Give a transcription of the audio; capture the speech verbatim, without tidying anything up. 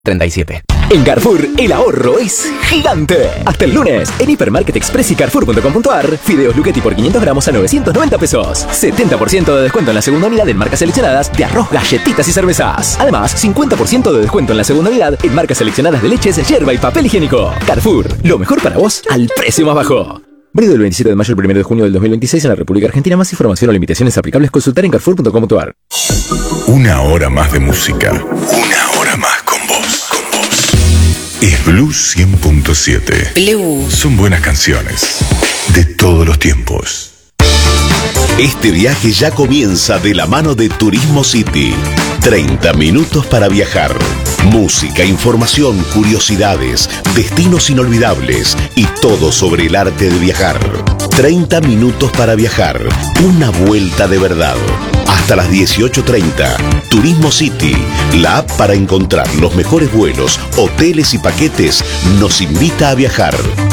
treinta y siete. En Carrefour, el ahorro es gigante. Hasta el lunes, en Hipermarket Express y Carrefour punto com punto ar, fideos Luchetti por quinientos gramos a novecientos noventa pesos. setenta por ciento de descuento en la segunda unidad en marcas seleccionadas de arroz, galletitas y cervezas. Además, cincuenta por ciento de descuento en la segunda unidad en marcas seleccionadas de leches, yerba y papel higiénico. Carrefour, lo mejor para vos al precio más bajo. Válido del veintisiete de mayo al primero de junio del dos mil veintiséis en la República Argentina. Más información o limitaciones aplicables consultar en Carrefour punto com punto ar. Una hora más de música. Una hora más con vos. Con vos. Es Blues cien punto siete. Blues. Son buenas canciones de todos los tiempos. Este viaje ya comienza de la mano de Turismo City. treinta minutos para viajar. Música, información, curiosidades, destinos inolvidables y todo sobre el arte de viajar. treinta minutos para viajar. Una vuelta de verdad. Hasta las dieciocho treinta. Turismo City, la app para encontrar los mejores vuelos, hoteles y paquetes, nos invita a viajar.